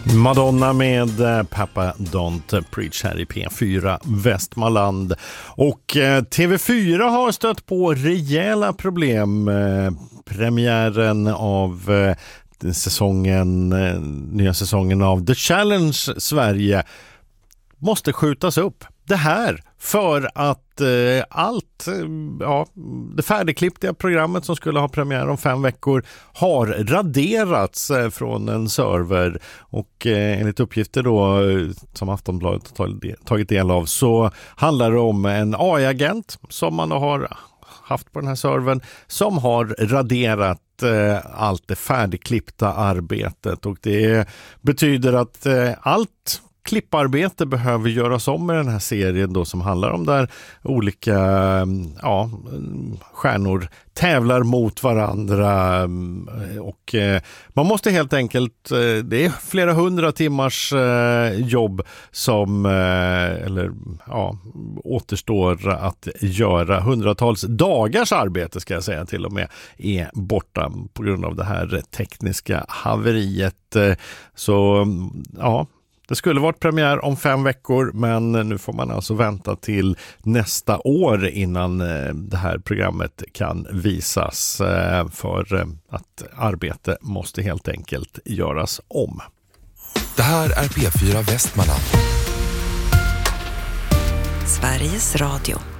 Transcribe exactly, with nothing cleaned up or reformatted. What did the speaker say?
Madonna med Papa Don't Preach här i P fyra Västmanland. Och T V fyra har stött på rejäla problem. Premiären av säsongen, nya säsongen av The Challenge Sverige måste skjutas upp. Det här för att eh, allt, ja, det färdigklippta programmet som skulle ha premiär om fem veckor har raderats eh, från en server. Och eh, enligt uppgifter då som Aftonbladet har tagit del av så handlar det om en A I-agent som man har haft på den här servern som har raderat eh, allt det färdigklippta arbetet. Och det betyder att eh, allt klipparbete behöver göras om i den här serien då, som handlar om där olika ja, stjärnor tävlar mot varandra, och eh, man måste helt enkelt, eh, det är flera hundra timmars eh, jobb som eh, eller ja, återstår att göra. Hundratals dagars arbete ska jag säga till och med är borta på grund av det här tekniska haveriet. Eh, så ja, det skulle varit premiär om fem veckor, men nu får man alltså vänta till nästa år innan det här programmet kan visas, för att arbete måste helt enkelt göras om. Det här är P fyra Västmanland. Sveriges Radio.